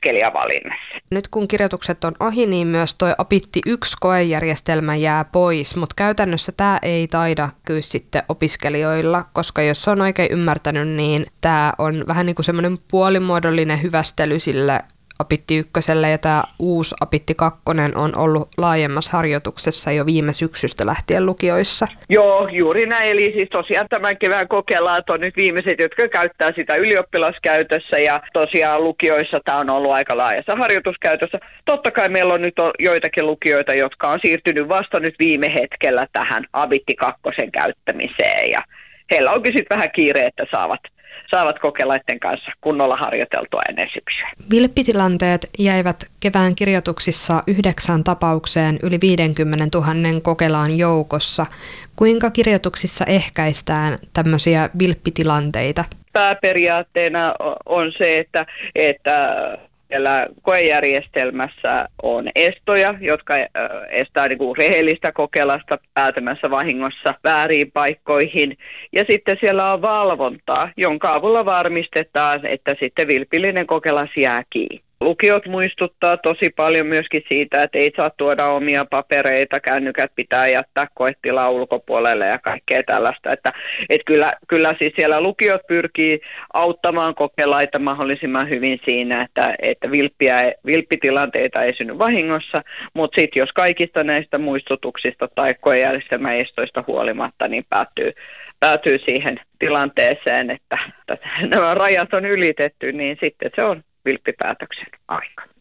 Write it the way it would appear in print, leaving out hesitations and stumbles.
opiskelijavalinnassa. Nyt kun kirjoitukset on ohi, niin myös tuo Abitti 1 koejärjestelmä jää pois, mutta käytännössä tämä ei taida kyllä sitten opiskelijoilla, koska jos on oikein ymmärtänyt, niin tämä on vähän niin kuin semmoinen puolimuodollinen hyvästely sille Abitti 1 ja tämä uusi Abitti 2 on ollut laajemmassa harjoituksessa jo viime syksystä lähtien lukioissa. Joo, juuri näin. Eli siis tosiaan tämän kevään kokelaat on nyt viimeiset, jotka käyttää sitä ylioppilaskäytössä ja tosiaan lukioissa tämä on ollut aika laajassa harjoituskäytössä. Totta kai meillä on nyt joitakin lukioita, jotka on siirtynyt vasta nyt viime hetkellä tähän Abitti 2 käyttämiseen ja heillä onkin sitten vähän kiire, että saavat kokelaiden kanssa kunnolla harjoiteltua ennen syksyä. Vilppitilanteet jäivät kevään kirjoituksissa 9 tapaukseen yli 50 000 kokelaan joukossa. Kuinka kirjoituksissa ehkäistään tämmöisiä vilppitilanteita? Pääperiaatteena on se, että siellä koejärjestelmässä on estoja, jotka estää niin kuin rehellistä kokelasta päätymässä vahingossa vääriin paikkoihin. Ja sitten siellä on valvontaa, jonka avulla varmistetaan, että sitten vilpillinen kokelas jää kiinni. Lukiot muistuttaa tosi paljon myöskin siitä, että ei saa tuoda omia papereita, kännykät pitää jättää koetilaa ulkopuolelle ja kaikkea tällaista. Että kyllä siis siellä lukiot pyrkii auttamaan kokelaita mahdollisimman hyvin siinä, että vilppitilanteita ei synny vahingossa, mutta sitten jos kaikista näistä muistutuksista tai koejärjestelmän estoista huolimatta, niin päätyy siihen tilanteeseen, että nämä rajat on ylitetty, niin sitten se on vilppipäätöksen aika.